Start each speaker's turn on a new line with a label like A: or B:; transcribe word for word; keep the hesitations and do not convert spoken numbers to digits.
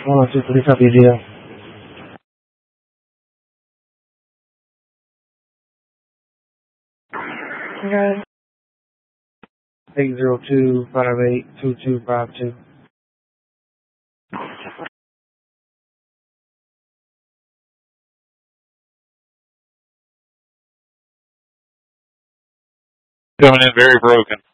A: one oh two, please copy deal. Okay. eight zero two, five eight, two two five two.
B: Coming in very broken.